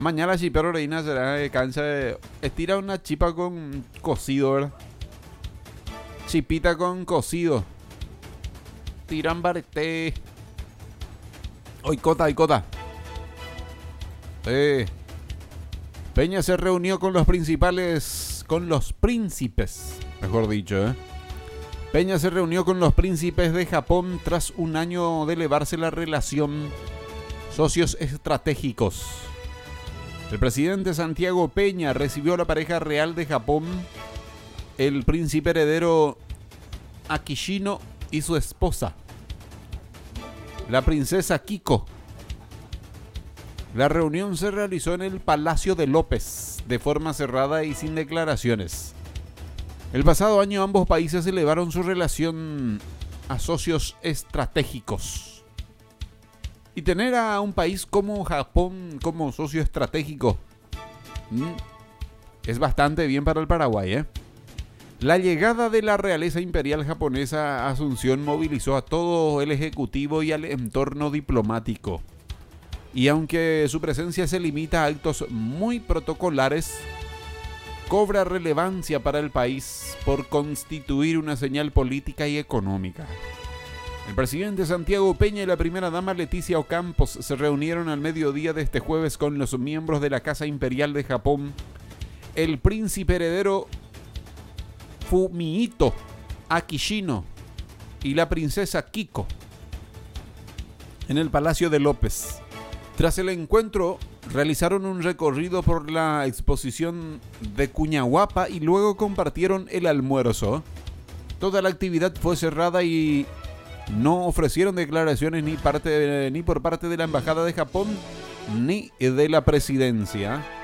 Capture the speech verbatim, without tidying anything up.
Mañana la chipero reina será de cancha de... Estira una chipa con cocido, ¿verdad? Chipita con cocido. Tiran barete. Oicota, oicota. Eh. Peña se reunió con los principales... Con los príncipes, mejor dicho, ¿eh? Peña se reunió con los príncipes de Japón tras un año de elevarse la relación. Socios estratégicos. El presidente Santiago Peña recibió a la pareja real de Japón, el príncipe heredero Akishino y su esposa, la princesa Kiko. La reunión se realizó en el Palacio de López, de forma cerrada y sin declaraciones. El pasado año ambos países elevaron su relación a socios estratégicos. Y tener a un país como Japón como socio estratégico ¿m? es bastante bien para el Paraguay, ¿eh? La llegada de la realeza imperial japonesa a Asunción movilizó a todo el ejecutivo y al entorno diplomático. Y aunque su presencia se limita a actos muy protocolares, cobra relevancia para el país por constituir una señal política y económica. El presidente Santiago Peña y la primera dama Leticia Ocampos se reunieron al mediodía de este jueves con los miembros de la Casa Imperial de Japón, el príncipe heredero Fumihito Akishino y la princesa Kiko en el Palacio de López. Tras el encuentro, realizaron un recorrido por la exposición de Cuñahuapa y luego compartieron el almuerzo. Toda la actividad fue cerrada y no ofrecieron declaraciones ni, parte, ni por parte de la Embajada de Japón ni de la Presidencia.